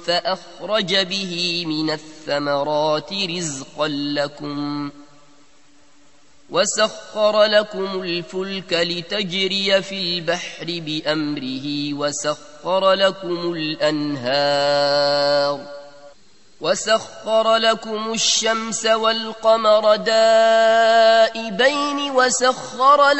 فأخرج به من الثمرات رزقا لكم وسخر لكم الفلك لتجري في البحر بأمره وسخر لكم الأنهار وسخر لكم الشمس والقمر دائبين وسخر